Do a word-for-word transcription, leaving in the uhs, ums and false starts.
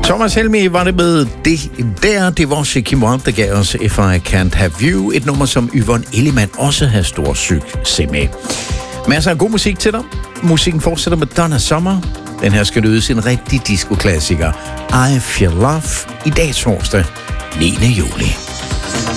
Thomas Helmi var det med det der. Det var Kim Wilde, der gav os If I Can't Have You. Et nummer, som Yvonne Ellemann også havde stor succes med. Masser af god musik til dig. Musikken fortsætter med Donna Summer. Den her skal lyde sin rigtig disco-klassiker I Feel Love i dag torsdag niende juli.